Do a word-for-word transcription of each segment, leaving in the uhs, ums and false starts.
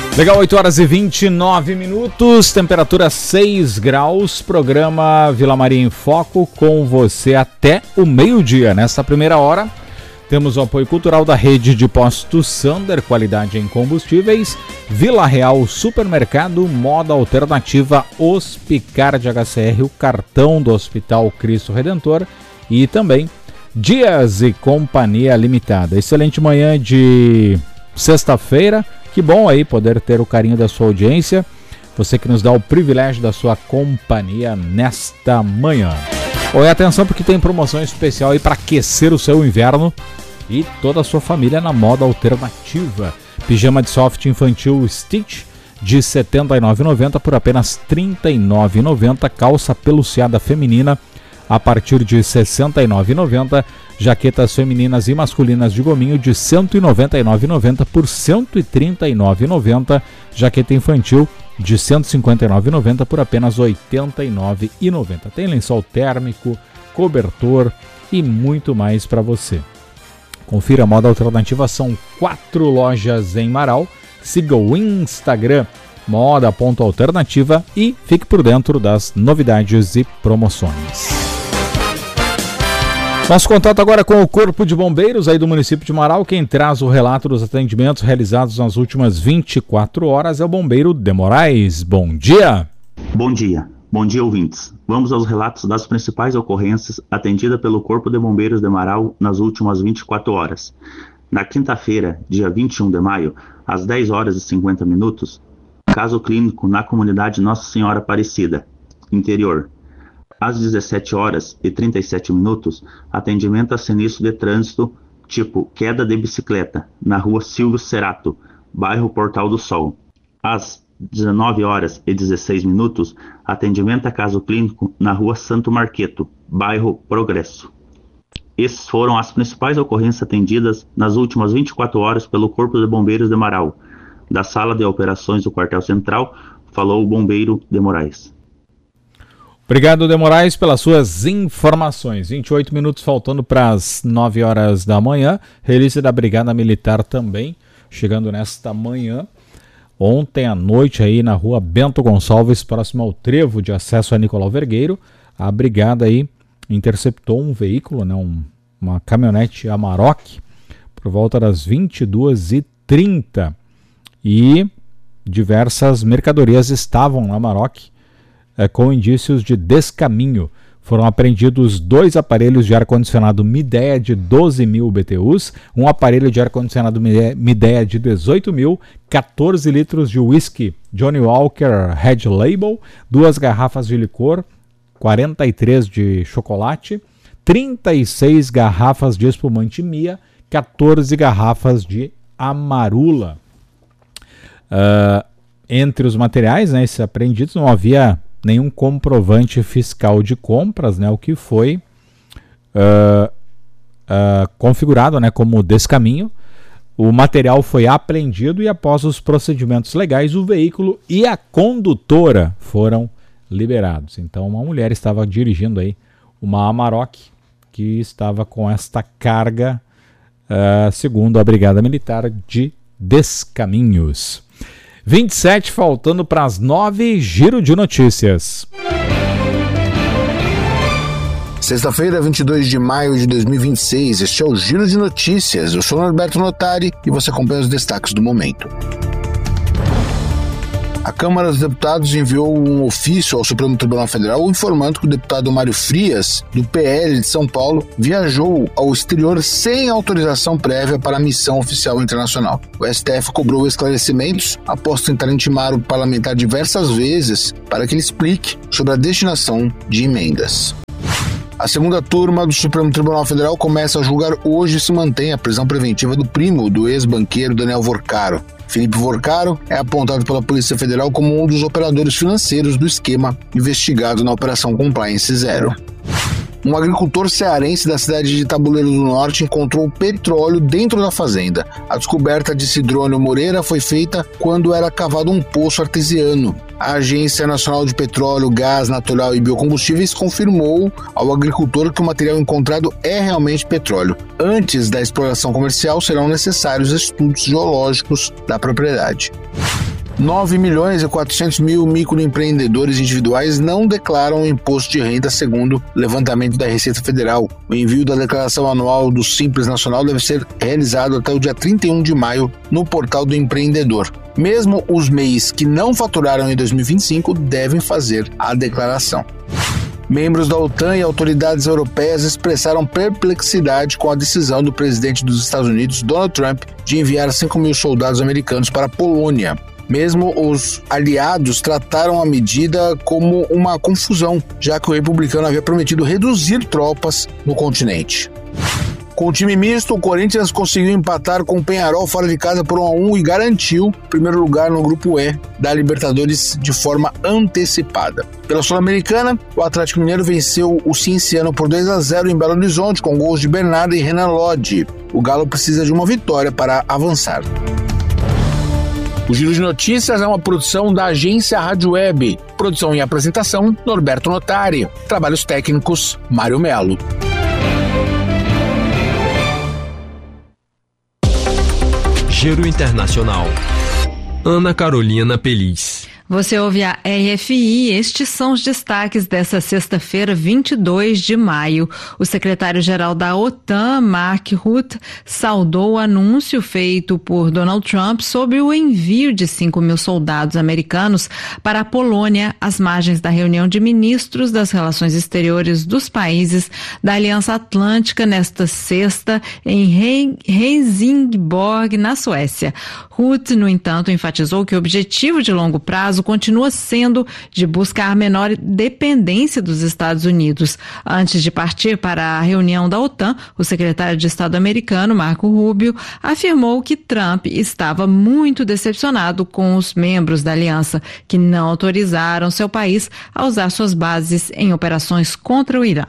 Legal, oito horas e vinte e nove minutos, temperatura seis graus, programa Vila Maria em Foco com você até o meio-dia. Nesta primeira hora, temos o apoio cultural da rede de postos Sander, qualidade em combustíveis, Vila Real Supermercado, Moda Alternativa, Hospicard H C R, o cartão do Hospital Cristo Redentor e também Dias e Companhia Limitada. Excelente manhã de sexta-feira. Que bom aí poder ter o carinho da sua audiência, você que nos dá o privilégio da sua companhia nesta manhã. Oi, atenção porque tem promoção especial aí para aquecer o seu inverno e toda a sua família na Moda Alternativa. Pijama de soft infantil Stitch de setenta e nove reais e noventa centavos por apenas trinta e nove reais e noventa centavos, calça peluciada feminina a partir de sessenta e nove reais e noventa centavos, jaquetas femininas e masculinas de gominho de cento e noventa e nove reais e noventa centavos por cento e trinta e nove reais e noventa centavos, jaqueta infantil de cento e cinquenta e nove reais e noventa centavos por apenas oitenta e nove reais e noventa centavos. Tem lençol térmico, cobertor e muito mais para você. Confira a Moda Alternativa, são quatro lojas em Marau. Siga o Instagram moda.alternativa e fique por dentro das novidades e promoções. Nosso contato agora com o Corpo de Bombeiros aí do município de Marau. Quem traz o relato dos atendimentos realizados nas últimas vinte e quatro horas é o bombeiro De Moraes. Bom dia! Bom dia, bom dia ouvintes. Vamos aos relatos das principais ocorrências atendidas pelo Corpo de Bombeiros de Marau nas últimas vinte e quatro horas. Na quinta-feira, dia vinte e um de maio, às dez horas e cinquenta minutos, caso clínico na comunidade Nossa Senhora Aparecida, interior. Às dezessete horas e trinta e sete minutos, atendimento a sinistro de trânsito tipo queda de bicicleta, na rua Silvio Cerato, bairro Portal do Sol. Às dezenove horas e dezesseis minutos, atendimento a caso clínico na rua Santo Marqueto, bairro Progresso. Essas foram as principais ocorrências atendidas nas últimas vinte e quatro horas pelo Corpo de Bombeiros de Marau. Da sala de operações do quartel central, falou o bombeiro De Moraes. Obrigado, De Moraes, pelas suas informações. vinte e oito minutos faltando para as nove horas da manhã. Release da Brigada Militar também, chegando nesta manhã. Ontem à noite aí na rua Bento Gonçalves, próximo ao trevo de acesso a Nicolau Vergueiro, a Brigada aí interceptou um veículo, né, um, uma caminhonete Amarok, por volta das vinte e duas e trinta. E diversas mercadorias estavam na Amarok, com indícios de descaminho. Foram apreendidos dois aparelhos de ar-condicionado Midea de doze mil B T Us, um aparelho de ar-condicionado Midea de dezoito mil, quatorze litros de whisky Johnny Walker Red Label, duas garrafas de licor, quarenta e três de chocolate, trinta e seis garrafas de espumante Mia, quatorze garrafas de Amarula. Uh, entre os materiais, né, esses apreendidos, não havia nenhum comprovante fiscal de compras, né, o que foi uh, uh, configurado, né, como descaminho. O material foi apreendido e após os procedimentos legais, o veículo e a condutora foram liberados. Então uma mulher estava dirigindo aí uma Amarok que estava com esta carga, uh, segundo a Brigada Militar, de descaminhos. vinte e sete, faltando para as nove, giro de notícias. Sexta-feira, vinte e dois de maio de dois mil e vinte e seis, este é o Giro de Notícias. Eu sou o Norberto Notari e você acompanha os destaques do momento. A Câmara dos Deputados enviou um ofício ao Supremo Tribunal Federal informando que o deputado Mário Frias, do P L de São Paulo, viajou ao exterior sem autorização prévia para a missão oficial internacional. O S T F cobrou esclarecimentos após tentar intimar o parlamentar diversas vezes para que ele explique sobre a destinação de emendas. A segunda turma do Supremo Tribunal Federal começa a julgar hoje e se mantém a prisão preventiva do primo do ex-banqueiro Daniel Vorcaro. Felipe Vorcaro é apontado pela Polícia Federal como um dos operadores financeiros do esquema investigado na Operação Compliance Zero. Um agricultor cearense da cidade de Tabuleiro do Norte encontrou petróleo dentro da fazenda. A descoberta de Cidrônio Moreira foi feita quando era cavado um poço artesiano. A Agência Nacional de Petróleo, Gás Natural e Biocombustíveis confirmou ao agricultor que o material encontrado é realmente petróleo. Antes da exploração comercial, serão necessários estudos geológicos da propriedade. nove milhões e quatrocentos mil microempreendedores individuais não declaram o imposto de renda, segundo o levantamento da Receita Federal. O envio da declaração anual do Simples Nacional deve ser realizado até o dia trinta e um de maio no portal do empreendedor. Mesmo os M E Is que não faturaram em dois mil e vinte e cinco devem fazer a declaração. Membros da OTAN e autoridades europeias expressaram perplexidade com a decisão do presidente dos Estados Unidos, Donald Trump, de enviar cinco mil soldados americanos para a Polônia. Mesmo os aliados trataram a medida como uma confusão, já que o republicano havia prometido reduzir tropas no continente. Com o time misto, o Corinthians conseguiu empatar com o Peñarol fora de casa por um a um e garantiu o primeiro lugar no grupo E da Libertadores de forma antecipada. Pela Sul-Americana, o Atlético Mineiro venceu o Cienciano por dois a zero em Belo Horizonte com gols de Bernardo e Renan Lodge. O Galo precisa de uma vitória para avançar. O Giro de Notícias é uma produção da agência Rádio Web. Produção e apresentação, Norberto Notari. Trabalhos técnicos, Mário Melo. Giro Internacional. Ana Carolina Peliz. Você ouve a R F I, estes são os destaques dessa sexta-feira, vinte e dois de maio. O secretário-geral da OTAN, Mark Rutte, saudou o anúncio feito por Donald Trump sobre o envio de cinco mil soldados americanos para a Polônia, às margens da reunião de ministros das relações exteriores dos países da Aliança Atlântica nesta sexta em Helsingborg, na Suécia. Rutte, no entanto, enfatizou que o objetivo de longo prazo continua sendo de buscar menor dependência dos Estados Unidos. Antes de partir para a reunião da OTAN, o secretário de Estado americano, Marco Rubio, afirmou que Trump estava muito decepcionado com os membros da aliança, que não autorizaram seu país a usar suas bases em operações contra o Irã.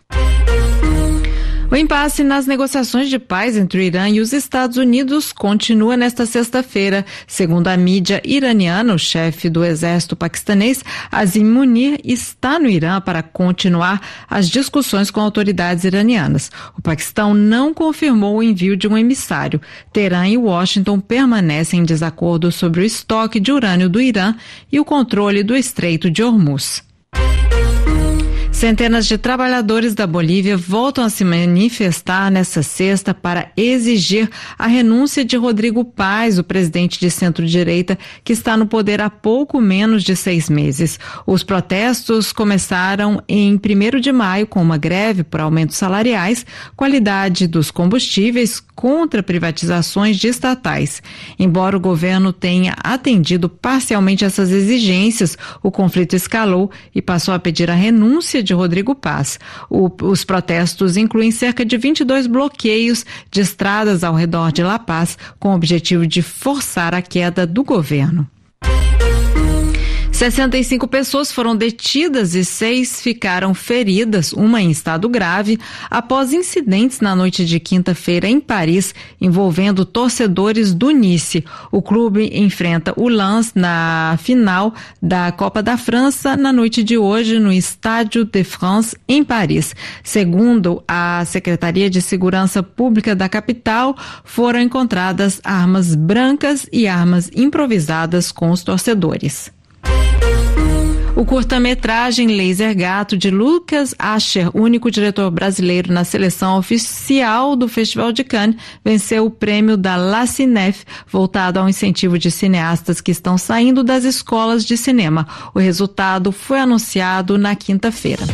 O impasse nas negociações de paz entre o Irã e os Estados Unidos continua nesta sexta-feira. Segundo a mídia iraniana, o chefe do exército paquistanês, Azim Munir, está no Irã para continuar as discussões com autoridades iranianas. O Paquistão não confirmou o envio de um emissário. Teherã e Washington permanecem em desacordo sobre o estoque de urânio do Irã e o controle do Estreito de Hormuz. Centenas de trabalhadores da Bolívia voltam a se manifestar nesta sexta para exigir a renúncia de Rodrigo Paz, o presidente de centro-direita, que está no poder há pouco menos de seis meses. Os protestos começaram em primeiro de maio com uma greve por aumentos salariais, qualidade dos combustíveis, contra privatizações de estatais. Embora o governo tenha atendido parcialmente essas exigências, o conflito escalou e passou a pedir a renúncia de Rodrigo Paz. O, os protestos incluem cerca de vinte e dois bloqueios de estradas ao redor de La Paz, com o objetivo de forçar a queda do governo. sessenta e cinco pessoas foram detidas e seis ficaram feridas, uma em estado grave, após incidentes na noite de quinta-feira em Paris, envolvendo torcedores do Nice. O clube enfrenta o Lens na final da Copa da França na noite de hoje no Estádio de France, em Paris. Segundo a Secretaria de Segurança Pública da capital, foram encontradas armas brancas e armas improvisadas com os torcedores. O curta-metragem Laser Gato, de Lucas Ascher, único diretor brasileiro na seleção oficial do Festival de Cannes, venceu o prêmio da La Cinef, voltado ao incentivo de cineastas que estão saindo das escolas de cinema. O resultado foi anunciado na quinta-feira.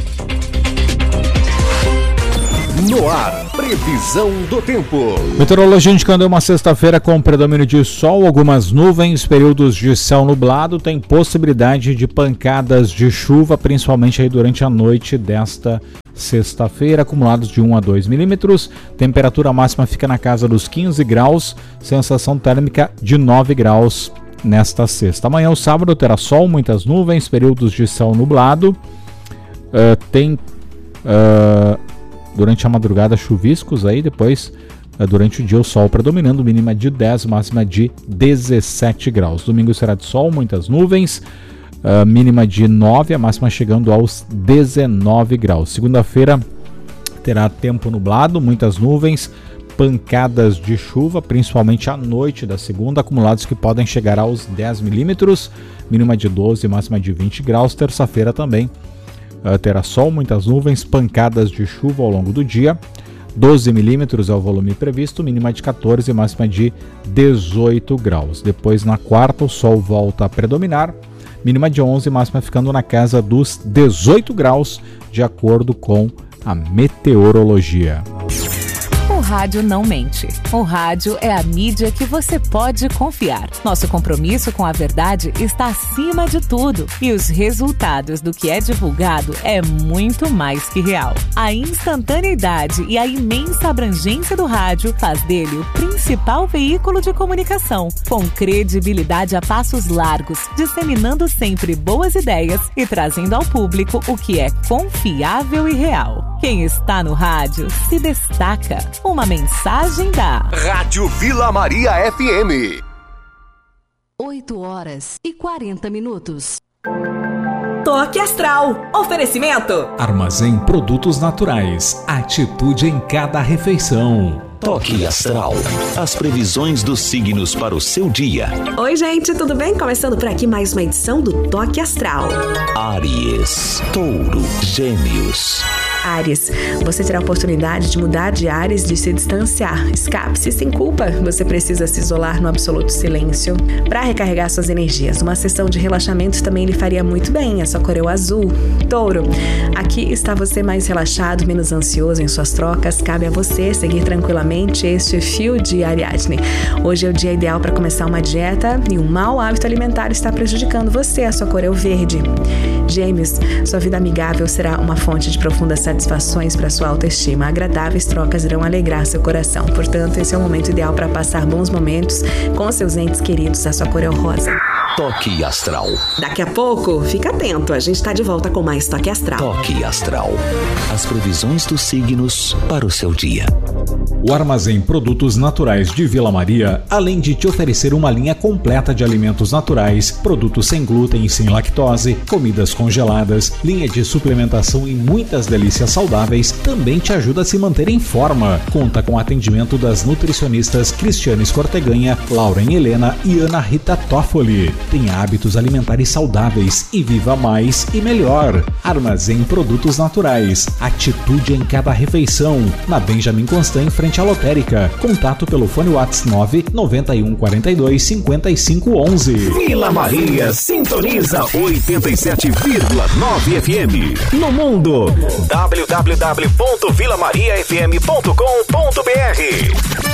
No ar, previsão do tempo. Meteorologia indicando uma sexta-feira com predomínio de sol, algumas nuvens, períodos de céu nublado, tem possibilidade de pancadas de chuva, principalmente aí durante a noite desta sexta-feira, acumulados de um a dois milímetros, temperatura máxima fica na casa dos quinze graus, sensação térmica de nove graus nesta sexta. Amanhã, o sábado, terá sol, muitas nuvens, períodos de céu nublado, uh, tem... Uh, durante a madrugada chuviscos, aí depois durante o dia o sol predominando, mínima de dez, máxima de dezessete graus. Domingo será de sol, muitas nuvens, uh, mínima de nove, a máxima chegando aos dezenove graus. Segunda-feira terá tempo nublado, muitas nuvens, pancadas de chuva, principalmente à noite da segunda, acumulados que podem chegar aos dez milímetros, mínima de doze, máxima de vinte graus. Terça-feira também uh, terá sol, muitas nuvens, pancadas de chuva ao longo do dia. doze milímetros é o volume previsto, mínima de quatorze, máxima de dezoito graus. Depois, na quarta, o sol volta a predominar, mínima de onze, máxima ficando na casa dos dezoito graus, de acordo com a meteorologia. O rádio não mente. O rádio é a mídia que você pode confiar. Nosso compromisso com a verdade está acima de tudo. E os resultados do que é divulgado é muito mais que real. A instantaneidade e a imensa abrangência do rádio faz dele o principal veículo de comunicação, com credibilidade a passos largos, disseminando sempre boas ideias e trazendo ao público o que é confiável e real. Quem está no rádio se destaca. Uma mensagem da Rádio Vila Maria F M. oito horas e quarenta minutos. Toque Astral. Oferecimento. Armazém Produtos Naturais. Atitude em cada refeição. Toque Astral. As previsões dos signos para o seu dia. Oi, gente, tudo bem? Começando por aqui mais uma edição do Toque Astral. Áries, Touro, Gêmeos. Áries, você terá a oportunidade de mudar de áreas, de se distanciar. Escape-se sem culpa. Você precisa se isolar no absoluto silêncio para recarregar suas energias. Uma sessão de relaxamento também lhe faria muito bem. A sua cor é o azul. Touro, aqui está você mais relaxado, menos ansioso em suas trocas. Cabe a você seguir tranquilamente este fio de Ariadne. Hoje é o dia ideal para começar uma dieta e um mau hábito alimentar está prejudicando você. A sua cor é o verde. Gêmeos, sua vida amigável será uma fonte de profunda satisfações para sua autoestima. Agradáveis trocas irão alegrar seu coração. Portanto, esse é o momento ideal para passar bons momentos com seus entes queridos. A sua cor é o rosa. Toque Astral. Daqui a pouco, fica atento. A gente está de volta com mais Toque Astral. Toque Astral. As previsões dos signos para o seu dia. O Armazém Produtos Naturais de Vila Maria, além de te oferecer uma linha completa de alimentos naturais, produtos sem glúten e sem lactose, comidas congeladas, linha de suplementação e muitas delícias saudáveis, também te ajuda a se manter em forma. Conta com o atendimento das nutricionistas Cristiane Escorteganha, Lauren Helena e Ana Rita Toffoli. Tenha hábitos alimentares saudáveis e viva mais e melhor. Armazém Produtos Naturais. Atitude em cada refeição. Na Benjamin Constant, em frente à lotérica. Contato pelo fone WhatsApp nove nove um quatro dois cinco cinco um um. Vila Maria sintoniza oitenta e sete vírgula nove F M. No mundo, w w w ponto vila maria f m ponto com ponto b r.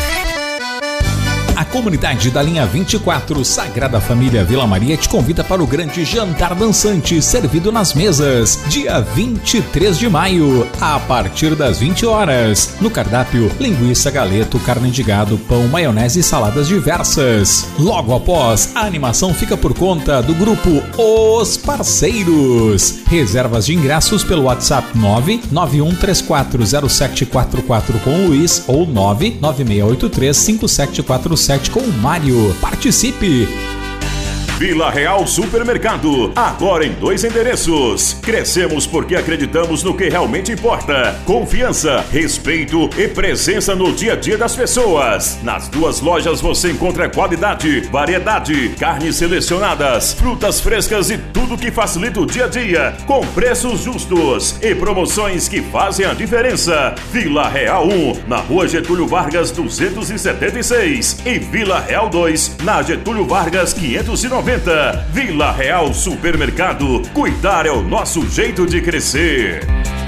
A comunidade da linha vinte e quatro Sagrada Família Vila Maria te convida para o grande jantar dançante servido nas mesas, dia vinte e três de maio, a partir das vinte horas. No cardápio, linguiça, galeto, carne de gado, pão, maionese e saladas diversas. Logo após, a animação fica por conta do grupo Os Parceiros. Reservas de ingressos pelo WhatsApp nove nove um três quatro zero sete quatro quatro com Luiz ou nove nove seis oito três cinco sete quatro sete com o Mário. Participe! Vila Real Supermercado, agora em dois endereços. Crescemos porque acreditamos no que realmente importa: confiança, respeito e presença no dia a dia das pessoas. Nas duas lojas você encontra qualidade, variedade, carnes selecionadas, frutas frescas e tudo que facilita o dia a dia, com preços justos e promoções que fazem a diferença. Vila Real um, na Rua Getúlio Vargas duzentos e setenta e seis, e Vila Real dois, na Getúlio Vargas quinhentos e noventa. Vila Real Supermercado. Cuidar é o nosso jeito de crescer.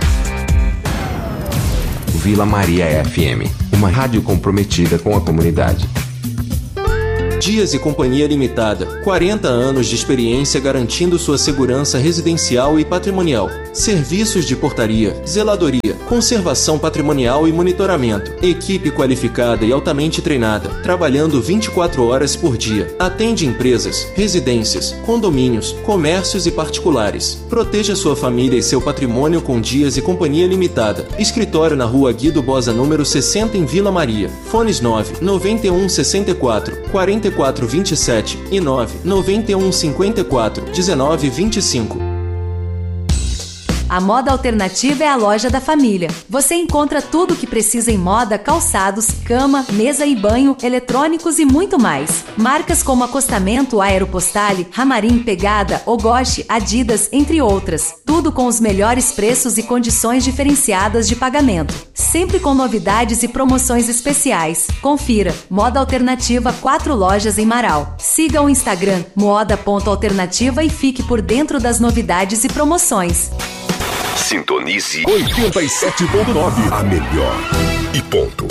Vila Maria F M, uma rádio comprometida com a comunidade. Dias e Companhia Limitada, quarenta anos de experiência garantindo sua segurança residencial e patrimonial. Serviços de portaria, zeladoria, conservação patrimonial e monitoramento. Equipe qualificada e altamente treinada, trabalhando vinte e quatro horas por dia. Atende empresas, residências, condomínios, comércios e particulares. Proteja sua família e seu patrimônio com Dias e Companhia Limitada. Escritório na Rua Guido Bosa, número sessenta, em Vila Maria. Fones nove nove um sessenta e quatro, quarenta e quatro vinte e sete e nove nove um cinquenta e quatro, dezenove vinte e cinco. A Moda Alternativa é a loja da família. Você encontra tudo o que precisa em moda, calçados, cama, mesa e banho, eletrônicos e muito mais. Marcas como Acostamento, Aeropostale, Ramarim, Pegada, Ogoshi, Adidas, entre outras. Tudo com os melhores preços e condições diferenciadas de pagamento. Sempre com novidades e promoções especiais. Confira. Moda Alternativa, quatro lojas em Marau. Siga o Instagram moda ponto alternativa e fique por dentro das novidades e promoções. Sintonize oitenta e sete ponto nove, a melhor e ponto.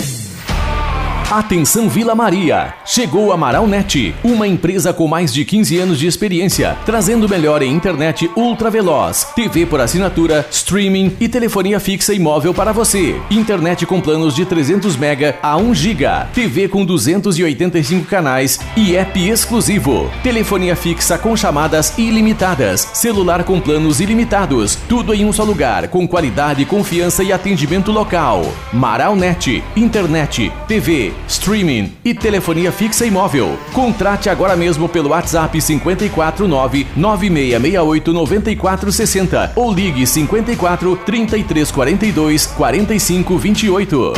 Atenção Vila Maria, chegou a Maralnet, uma empresa com mais de quinze anos de experiência, trazendo o melhor em internet ultra veloz, T V por assinatura, streaming e telefonia fixa e móvel para você. Internet com planos de trezentos mega a um giga, T V com duzentos e oitenta e cinco canais e app exclusivo, telefonia fixa com chamadas ilimitadas, celular com planos ilimitados, tudo em um só lugar, com qualidade, confiança e atendimento local. Maralnet, internet, T V, streaming e telefonia fixa e móvel. Contrate agora mesmo pelo WhatsApp cinco quatro nove, nove seis seis oito, nove quatro seis zero ou ligue cinco quatro, trinta e três quarenta e dois, quarenta e cinco vinte e oito.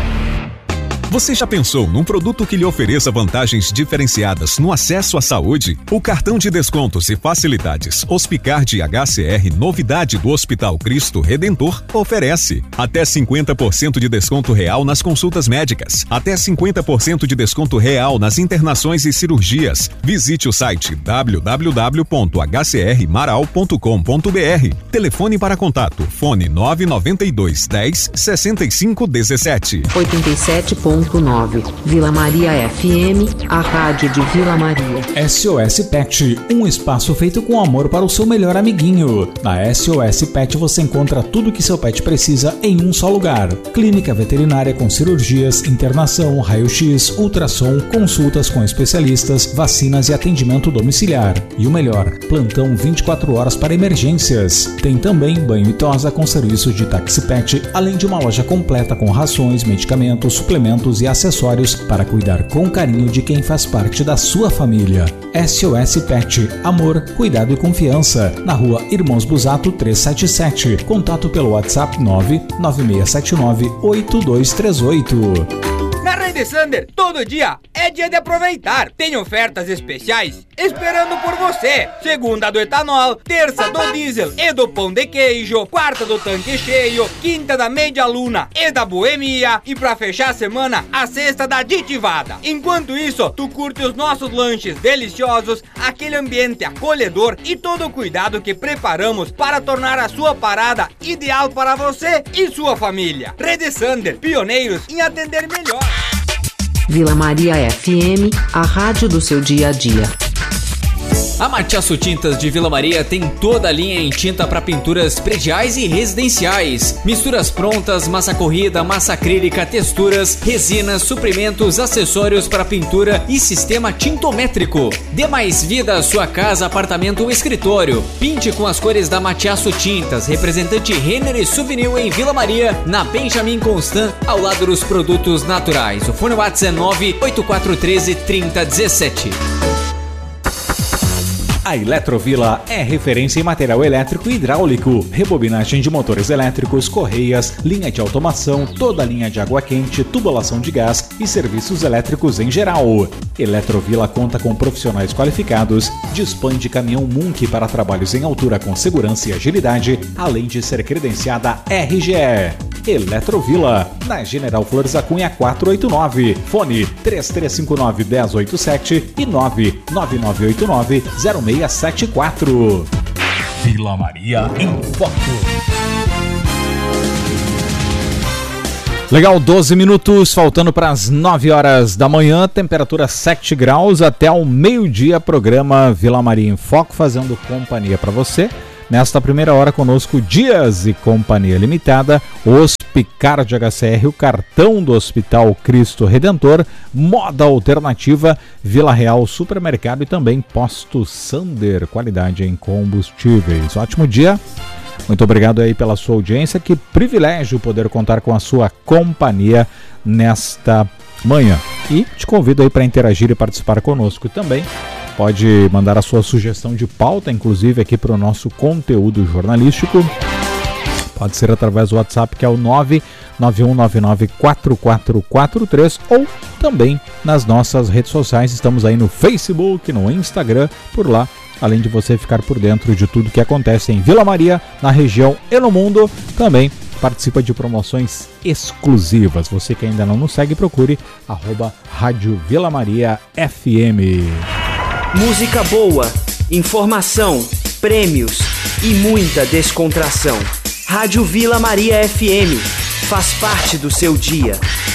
Você já pensou num produto que lhe ofereça vantagens diferenciadas no acesso à saúde? O cartão de descontos e facilidades Hospicard H C R, novidade do Hospital Cristo Redentor, oferece até cinquenta por cento de desconto real nas consultas médicas, até cinquenta por cento de desconto real nas internações e cirurgias. Visite o site w w w ponto h c r maral ponto com ponto b r. Telefone para contato, fone nove nove dois, dez, sessenta e cinco, dezessete. oitenta e sete ponto nove Vila Maria F M, a rádio de Vila Maria. S O S Pet, um espaço feito com amor para o seu melhor amiguinho. Na S O S Pet você encontra tudo que seu pet precisa em um só lugar. Clínica veterinária com cirurgias, internação, raio-x, ultrassom, consultas com especialistas, vacinas e atendimento domiciliar. E o melhor, plantão vinte e quatro horas para emergências. Tem também banho e tosa com serviço de táxi pet, além de uma loja completa com rações, medicamentos, suplementos e acessórios para cuidar com carinho de quem faz parte da sua família. S O S Pet, amor, cuidado e confiança. Na rua Irmãos Busato trezentos e setenta e sete. Contato pelo WhatsApp nove nove seis sete nove, oito dois três oito. Na Rede Sander, todo dia é dia de aproveitar. Tem ofertas especiais esperando por você. Segunda do etanol, terça do diesel e do pão de queijo, quarta do tanque cheio, quinta da meia luna e da boemia e pra fechar a semana, a sexta da aditivada. Enquanto isso, tu curte os nossos lanches deliciosos, aquele ambiente acolhedor e todo o cuidado que preparamos para tornar a sua parada ideal para você e sua família. Rede Sander, pioneiros em atender melhor. Vila Maria F M, a rádio do seu dia a dia. A Matiaço Tintas de Vila Maria tem toda a linha em tinta para pinturas prediais e residenciais. Misturas prontas, massa corrida, massa acrílica, texturas, resinas, suprimentos, acessórios para pintura e sistema tintométrico. Dê mais vida à sua casa, apartamento ou escritório. Pinte com as cores da Matiaço Tintas, representante Renner e Souvenir em Vila Maria, na Benjamin Constant, ao lado dos produtos naturais. O fone WhatsApp é nove oito quatro um três, trinta, dezessete. A Eletrovila é referência em material elétrico e hidráulico, rebobinagem de motores elétricos, correias, linha de automação, toda a linha de água quente, tubulação de gás e serviços elétricos em geral. Eletrovila conta com profissionais qualificados, dispõe de caminhão Munk para trabalhos em altura com segurança e agilidade, além de ser credenciada R G E. Eletrovila, na General Flores da Cunha quatrocentos e oitenta e nove, fone três três cinco nove, um zero oito sete e nove nove nove oito nove, zero seis sete quatro. Vila Maria em Foco. Legal, doze minutos, faltando para as nove horas da manhã, temperatura sete graus, até ao meio-dia, programa Vila Maria em Foco, fazendo companhia para você. Nesta primeira hora conosco, Dias e Companhia Limitada, Hospicard H C R, o cartão do Hospital Cristo Redentor, Moda Alternativa, Vila Real Supermercado e também Posto Sander, qualidade em combustíveis. Ótimo dia, muito obrigado aí pela sua audiência, que privilégio poder contar com a sua companhia nesta manhã. E te convido aí para interagir e participar conosco também. Pode mandar a sua sugestão de pauta, inclusive aqui para o nosso conteúdo jornalístico. Pode ser através do WhatsApp, que é o nove nove um nove nove quatro quatro quatro três, ou também nas nossas redes sociais. Estamos aí no Facebook, no Instagram, por lá. Além de você ficar por dentro de tudo que acontece em Vila Maria, na região e no mundo, também participa de promoções exclusivas. Você que ainda não nos segue, procure arroba Rádio Vila Maria F M. Música boa, informação, prêmios e muita descontração. Rádio Vila Maria F M faz parte do seu dia.